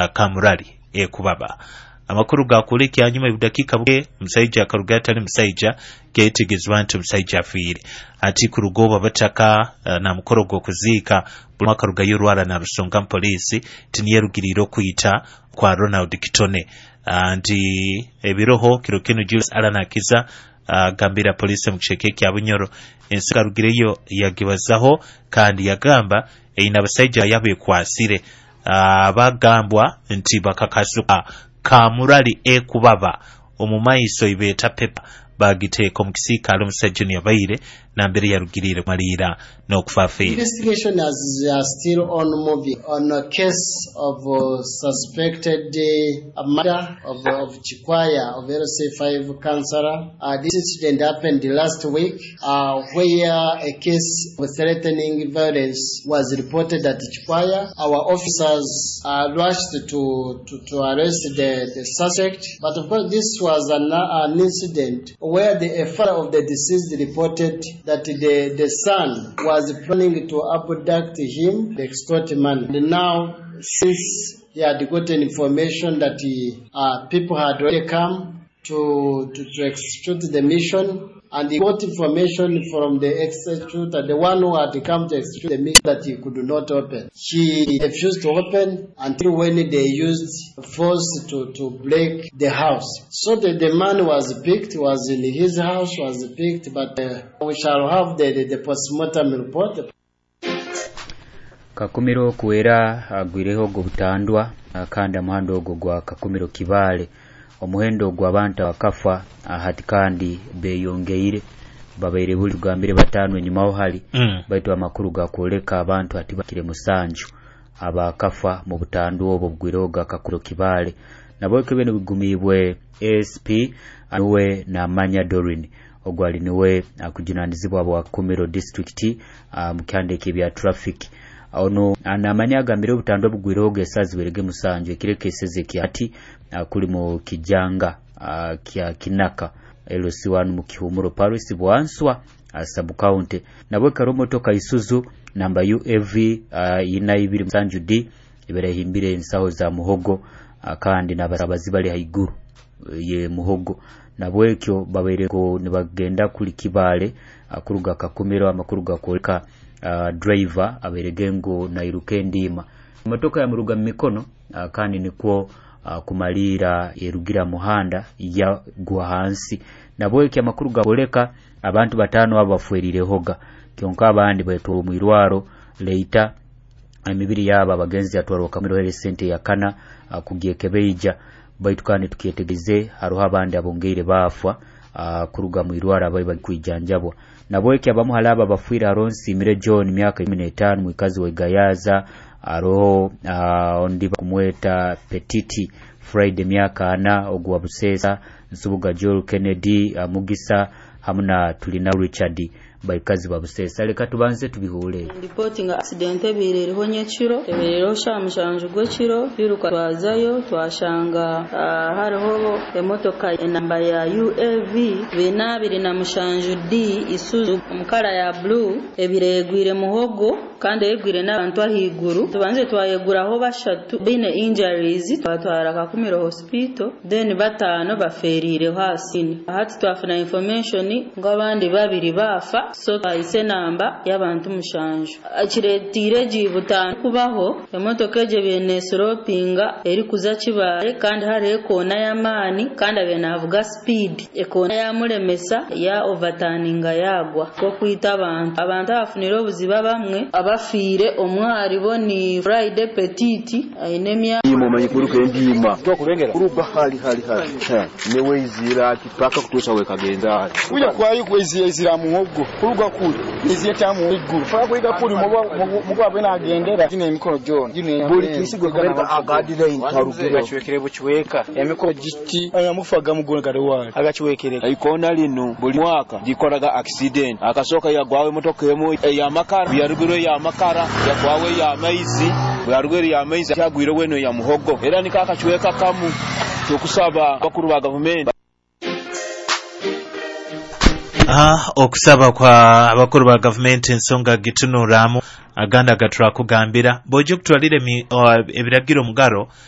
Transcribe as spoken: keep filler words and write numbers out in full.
uh, Kamurali ekubaba. Amakuru gakuliki hanyuma y'ubudakika buke Musaija akarugata ni Musaija getegezwa nti Musaija afiire ati ku rugoba bataka uh, na mukoro gwo kuziika bulumaka rugayo rwala na Rusonga police tiniyerugiriro kuyita kwa Ronald Kitone anti uh, ebiroho kirokeno Julius Alanakiza uh, gambira police mu kisheke kya Bunyoro ensika rugireyo yagibazaho kandi yagamba eina Basaija yabe kwasire abagambwa uh, nti bakakasuka Kamurali ekubaba omumaiso ibeta pepa bagiteeko mu kisiika omusajja yabaire na mbere yarugirire malira n'okufafe. Investigation is uh, still on moving on a case of uh, suspected uh, murder of, uh, of Chikwaya of L C five councillor. Uh, this incident happened last week uh, where a case of threatening violence was reported at Chikwaya. Our officers uh, rushed to, to, to arrest the, the suspect, but of course this was an, an incident where the father of the deceased reported that the, the son was planning to abduct him, the extort money. And now, since he had gotten information that he, uh, people had already come to, to, to execute the mission, and he got information from the executor, the one who had come to execute the mission, that he could not open. He refused to open until when they used force to, to break the house. So the, the man was picked, was in his house, was picked, but uh, we shall have the, the, the postmortem report. Kakumiro kuera agwireho go butandwa kandi amuhando go gwa Kakumiro Kibale omuhendo gw'abantu akafa hati kandi beyongeire babaire buli gambire batano nyuma hali mm. baitu amakuru gakoleka abantu ati bakire musanju abakafa mu butandu obwo bwiroga Kakuro Kibale nabo kebene bigumibwe A S P awe na Manya Dorin ogwali niwe akujinandizibwa abo Kakumiro district mu kyande kibya traffic ono anamanya agambire ubutando bugwiroge esazi berege musanju ekirekeseze kyati kuli mu kijanga uh, kya Kinaka L C one mu Kihumuro Paris bwanswa sub county nabwe karomotoka Isuzu namba U A V uh, ina ibiri musanju D ibere himbire ensaho za muhogo uh, kandi nabarabazi bali haiguru uh, ye muhogo nabwe kyo babereko nibagenda kuli Kibale uh, kuruga Kakumiro amakuru gakoleka Uh, driver aberegengo na irukendima motoka ya muruga mikono uh, kandi nikwo uh, kumalira yerugira muhanda ya gwa hansi nabo iki amakuru gaboleka abantu batano abafuerire hoga kyonka abandi beto mu irwaro leita emibiri yaba bagenzi atwaro Kamiro hele sente ya kana uh, kugiekebeija baitukane tukietegeze haruha abandi abongeire bafwa uh, kuruga mu irwaro abaye bakwijjanjabwa nabweke abamuhalaba bafuira Aronsi Mire John myaka kumi n'etaano mwikazi wa Gayaza aroho uh, ondiba kumweta Petiti Friday myaka ana ogwa Busesa Nsubuga Joel Kennedy uh, Mugisa hamuna tulina Richard baikazi babusesa leka tubanze tubihule reporting accident ebirero nyekiro ebirero shamushanju gwekiro biruka twazayo twashanga uh, hariho emotoka enamba ya U A V binabiri na mushanju D Isuzu umukara ya blue ebiregwire muhogo kandi egwire n'abantu ahiguru tubanze twayeguraho bashatu bine injuries twatwara Kakumiro hospital then batano baferire hasini hati twafuna information ngo abandi babiri bafa so ise namba y'abantu mushanju akiretire jibutano kubaho emotoka eje bene slopinga eri kuza kibaye kandi hari ekona y'amani kandi abena avuga speed ekona ya muremesa ya overturninga yagwa ko kwita abantu abantu afunira obuziba bamwe abafire omwari bo ni Friday Petiti ainemya imo manyikuru kendima twakubengera kuruba hali hali hali newe izira kipaka kutosha wekagenda uya kwayo kwezi izira muhogo kuruga kuri iziye tamu iguru fara kwiga kuri mugo abena agendera kine mikoro John kine buri kisigo kubereka agadira intarugiro cywekere bucyweka emikoro giti ayamufaga mugongare wawe agacywekereka ayikona lino buri mwaka gikoraga accident akasoka yagwawe motoka yemo ya makara yarugiro ya makara yagwawe ya maizi yarugiro ya maizi yagwire weno ya muhogo era nikakachweka kamu cyokusaba bakuru ba government. Ah, okusaba kwa abakuru ba government ensonga gitunuramu aganda gatura kugambira bojo kutwalire mi uh, ebiragiro mugaro